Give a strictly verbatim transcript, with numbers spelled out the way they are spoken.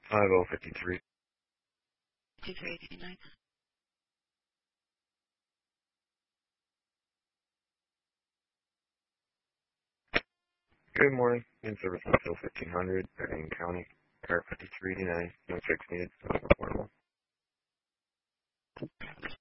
five oh fifty-three. fifty-three eighty-nine. Good morning. In service on Phil fifteen hundred, Bergen County, car fifty-three eighty-nine, no checks needed, affordable.